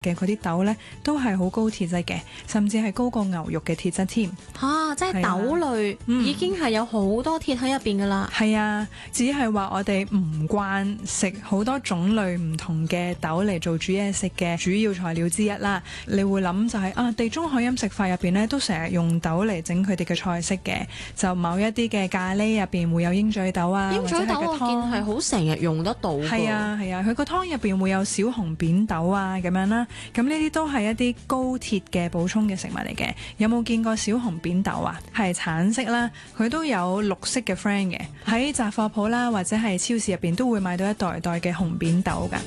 嘅嗰啲豆呢，都係好高鐵質嘅，甚至係高過牛肉嘅鐵質添。 即係豆類已經係有好多鐵喺入邊噶啦。 係啊，只係話我哋唔慣食好多種類唔同嘅豆嚟做煮嘢食嘅主要材料之一啦。你會諗就係地中海飲食法入邊呢，都成日用豆嚟整佢哋嘅菜式嘅，就某一啲嘅咖喱入邊會有鷹嘴豆啊， 鷹嘴豆我見係好成日用得到。 係啊，佢個湯入邊會有小紅扁豆啊咁樣啦。咁呢啲都係一啲高鐵嘅補充嘅食物嚟嘅。有冇見過小紅扁豆啊？係橙色啦，佢都有綠色嘅 friend 嘅。喺雜貨鋪啦，或者係超市入邊都會買到一袋袋嘅紅扁豆㗎。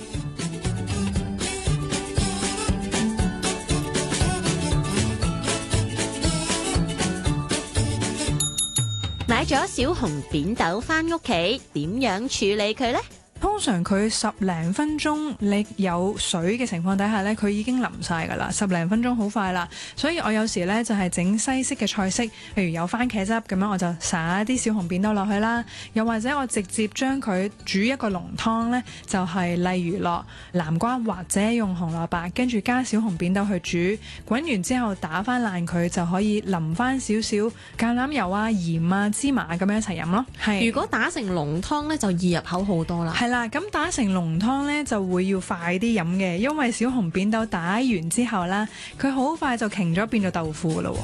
買咗小紅扁豆返屋企，點樣處理佢呢？ 通常佢10零分鐘，你有水嘅情況底下呢，佢已經腍晒㗎啦。10零分鐘好快啦，所以我有時呢就係整西式嘅菜式，譬如有番茄汁咁樣，我就灑啲小紅扁豆落去啦。又或者我直接將佢煮一個濃湯呢，就係例如落南瓜或者用紅蘿蔔，跟住加小紅扁豆去煮，滾完之後打翻爛佢，就可以淋翻少少橄欖油啊、鹽啊、芝麻咁樣一齊飲咯。係， 如果打成濃湯呢，就易入口好多啦。 係啦，咁打成濃湯呢就會要快啲飲嘅，因為小紅扁豆打完之後啦，佢好快就瓊咗變咗豆腐噶啦。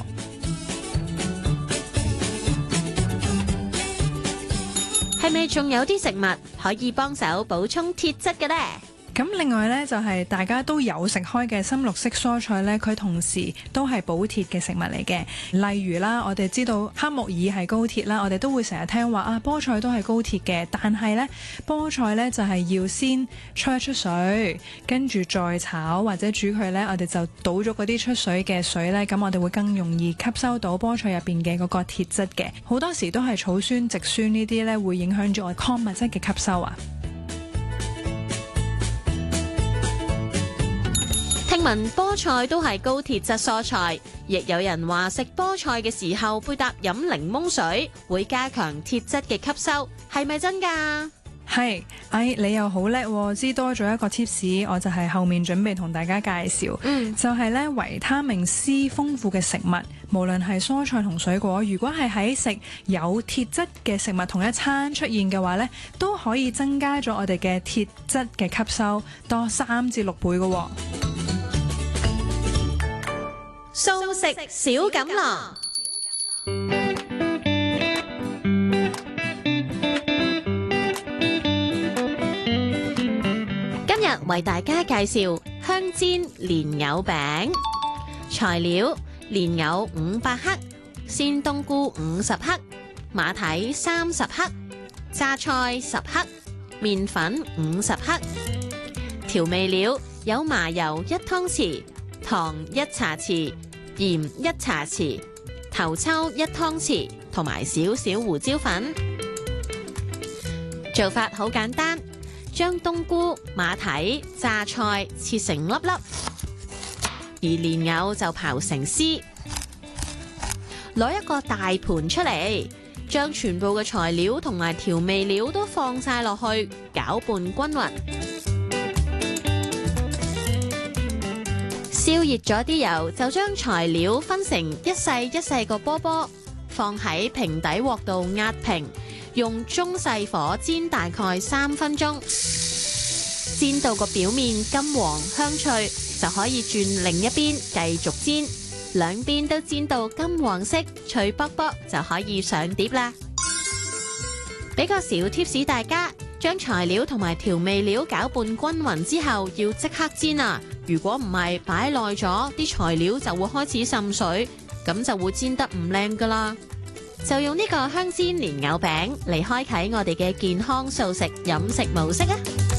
係咪仲有啲食物可以幫手補充鐵質嘅呢？ 咁另外呢，就係大家都有食開嘅深綠色蔬菜呢，佢同時都係補鐵嘅食物嚟嘅。例如啦，我哋知道黑木耳係高鐵啦，我哋都會成日聽話菠菜都係高鐵嘅。但係呢，菠菜呢就係要先出一出水，跟住再炒或者煮佢呢，我哋就倒咗嗰啲出水嘅水呢，咁我哋會更容易吸收到菠菜入邊嘅嗰個鐵質嘅。好多時都係草酸、植酸呢啲呢，會影響咗我礦物質嘅吸收啊。 聽聞菠菜都係高鐵質蔬菜，亦有人話食菠菜嘅時候配搭飲檸檬水會加強鐵質嘅吸收，係咪真㗎？ 係，你又好叻，知多咗一個 tips， 我就係後面準備同大家介紹，就係咧維他命 C 豐富嘅食物，無論係蔬菜同水果，如果係喺食有鐵質嘅食物同一餐出現嘅話呢，都可以增加咗我哋嘅鐵質嘅吸收多3至6倍嘅。 素食小錦囊。今日為大家介紹香煎蓮藕餅。材料：蓮藕500克、鮮冬菇50克、馬蹄30克、榨菜10克、麵粉50克。調味料有麻油1湯匙、糖1茶匙、鹽1茶匙、頭抽1湯匙，同埋少少胡椒粉。做法好簡單，將冬菇、馬蹄、榨菜切成粒粒，而蓮藕就刨成絲。攞一個大盤出嚟，將全部嘅材料同埋調味料都放晒落去，攪拌均勻。燒熱咗啲油，就將材料分成一細一細個波波，放喺平底鑊度壓平，用中細火煎大概3分鐘，煎到個表面金黃香脆，就可以轉另一邊繼續煎，兩邊都煎到金黃色脆卜卜，就可以上碟啦。俾個小貼士大家，將材料同埋調味料攪拌均勻之後，要即刻煎啊！如果唔係，擺耐咗，啲材料就會開始滲水，咁就會煎得唔靚噶啦。就用呢個香煎蓮藕餅嚟開啟我哋嘅健康素食飲食模式啊！